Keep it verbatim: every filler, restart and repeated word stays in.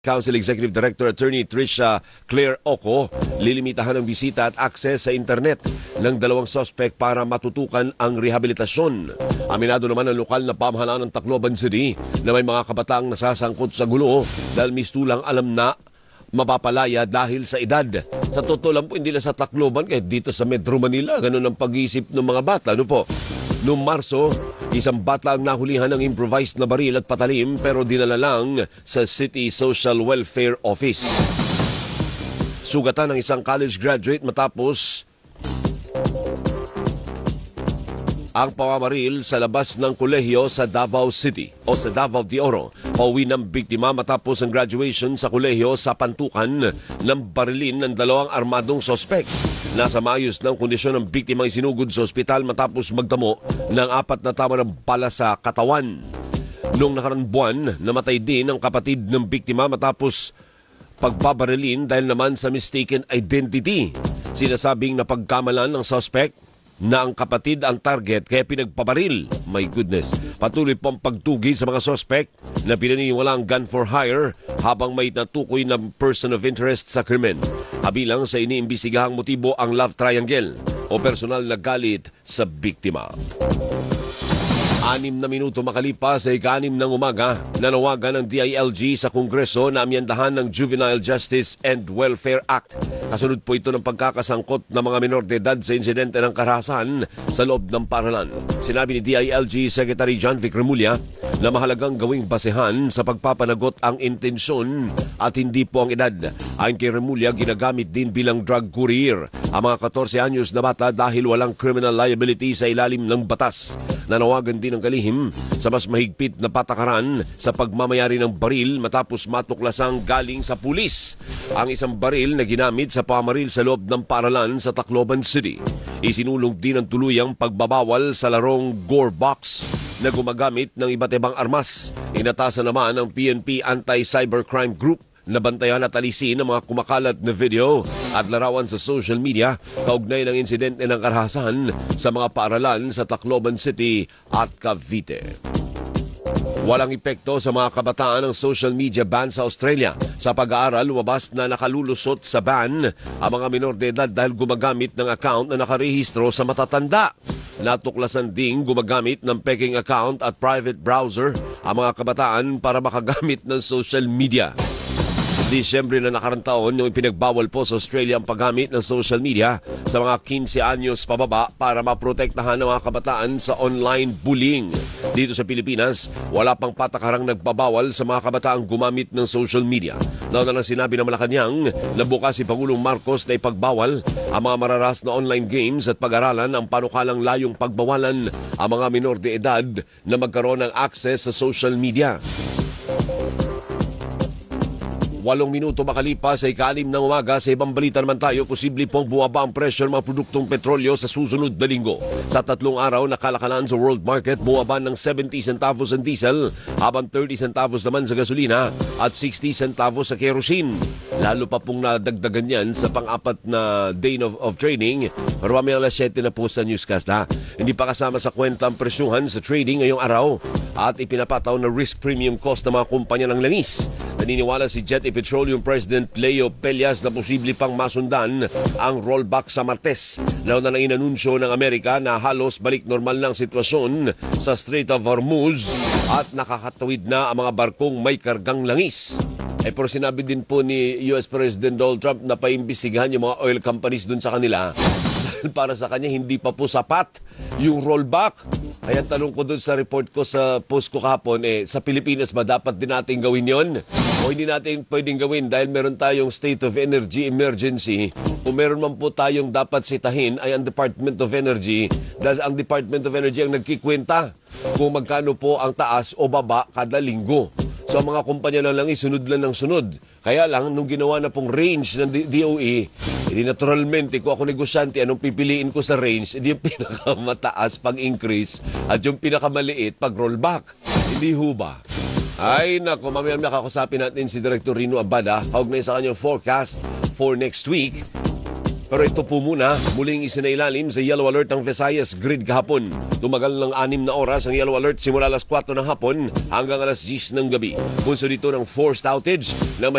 Council Executive Director Attorney Tricia Claire Oco, lilimitahan ang bisita at access sa internet ng dalawang suspect para matutukan ang rehabilitasyon. Aminado naman ang lokal na pamahalaan ng Tacloban City na may mga kabataang nasasangkot sa gulo dahil mistulang alam na mapapalaya dahil sa edad. Sa totoo lang po, hindi lang sa Tacloban, kahit dito sa Metro Manila, ganun ang pag-iisip ng mga bata. Ano po? Noong Marso, isang bata ang nahulihan ng improvised na baril at patalim pero dinala lang sa City Social Welfare Office. Sugatan ng isang college graduate matapos ang pamamaril sa labas ng kolehiyo sa Davao City o sa Davao de Oro. Pauwi ng biktima matapos ang graduation sa kolehiyo sa pantukan ng barilin ng dalawang armadong sospek. Nasa maayos ng kondisyon ng biktima ay sinugod sa ospital matapos magtamo ng apat na tama ng bala sa katawan. Noong nakarang buwan, namatay din ang kapatid ng biktima matapos pagbabarilin dahil naman sa mistaken identity. Sinasabing napagkamalan ng suspect na ang kapatid ang target kaya pinagpabaril. My goodness. Patuloy pong pagtugi sa mga suspect na pinaniniwalang gun for hire habang may natukoy na person of interest sa krimen. Kabilang sa iniimbestigahang motibo ang love triangle o personal na galit sa biktima. Anim na minuto makalipas sa ika-anim ng umaga, nanawagan ng D I L G sa Kongreso na amyendahan ng Juvenile Justice and Welfare Act. Kasunod po ito ng pagkakasangkot ng mga menor de edad sa insidente ng karahasan sa loob ng paaralan. Sinabi ni D I L G Secretary John Vic Remulla na mahalagang gawing basehan sa pagpapanagot ang intensyon at hindi po ang edad. Ayon kay Remulla, ginagamit din bilang drug courier ang mga fourteen anyos na bata dahil walang criminal liability sa ilalim ng batas. Nanawagan din ng kalihim sa mas mahigpit na patakaran sa pagmamayari ng baril matapos matuklasang galing sa pulis ang isang baril na ginamit sa pamaril sa loob ng paaralan sa Tacloban City. Isinulong din ang tuluyang pagbabawal sa larong Gore Box na gumagamit ng iba't ibang armas. Inatasan naman ng P N P Anti-Cybercrime Group na bantayan at alisin ang mga kumakalat na video at larawan sa social media kaugnay ng insidente ng karahasan sa mga paaralan sa Tacloban City at Cavite. Walang epekto sa mga kabataan ang social media ban sa Australia. Sa pag-aaral, lumabas na nakalulusot sa ban ang mga menor de edad dahil gumagamit ng account na nakarehistro sa matatanda. Natuklasan ding gumagamit ng peking account at private browser ang mga kabataan para makagamit ng social media. Disyembre na nakarang taon, yung ipinagbawal po sa Australia ang paggamit ng social media sa mga fifteen anyos pababa para maprotektahan ng mga kabataan sa online bullying. Dito sa Pilipinas, wala pang patakarang nagbabawal sa mga kabataang gumamit ng social media. Nauna lang sinabi ng Malacanang na bukas si Pangulong Marcos na ipagbawal ang mga mararas na online games at pag-aralan ang panukalang layong pagbawalan ang mga minor de edad na magkaroon ng access sa social media. Walong minuto makalipas sa ika-anim ng umaga, sa ibang balita naman tayo, posible pong buwaba ang presyo ng mga produktong petrolyo sa susunod na linggo. Sa tatlong araw na kalakalan sa world market, buwaba ng seventy centavos ang diesel, habang thirty centavos naman sa gasolina at sixty centavos sa kerosene. Lalo pa pong nadagdagan yan sa pang-apat na day of, of trading. Pero mamaya alas siyete na po sa newscast ha. Hindi pa kasama sa kwenta ang presyuhan sa trading ngayong araw at ipinapataw na risk premium cost ng mga kumpanya ng langis. Naniniwala si Jet Petroleum President Leo Pelias na posible pang masundan ang rollback sa Martes. Lalo na nang inanunsyo ng Amerika na halos balik normal na ang sitwasyon sa Strait of Hormuz at nakakatawid na ang mga barkong may kargang langis. Eh pero sinabi din po ni U S President Donald Trump na paimbestigahan yung mga oil companies dun sa kanila. Para sa kanya, hindi pa po sapat yung rollback. Kaya tanong ko dun sa report ko sa post ko kahapon, eh, sa Pilipinas ba dapat din natin gawin yon? O hindi natin pwedeng gawin dahil meron tayong state of energy emergency? Kung meron man po tayong dapat sitahin ay ang Department of Energy, dahil ang Department of Energy ang nagkikwenta kung magkano po ang taas o baba kada linggo. So ang mga kumpanya na lang isunod lang ng sunod. Kaya lang, nung ginawa na pong range ng D O E, hindi naturalmente, kung ako negosyante, anong pipiliin ko sa range, hindi yung pinakamataas pag-increase at yung pinakamaliit pag-rollback. Hindi ho ba? Ay, naku, mamaya makakusapin natin si Director Rino Abada kaugnay sa kanyang forecast for next week. Pero ito po muna, muling isinailalim sa yellow alert ang Visayas grid kahapon. Tumagal ng anim na oras ang yellow alert simula alas kwatro ng hapon hanggang alas diyes ng gabi. Bunso dito ng forced outage na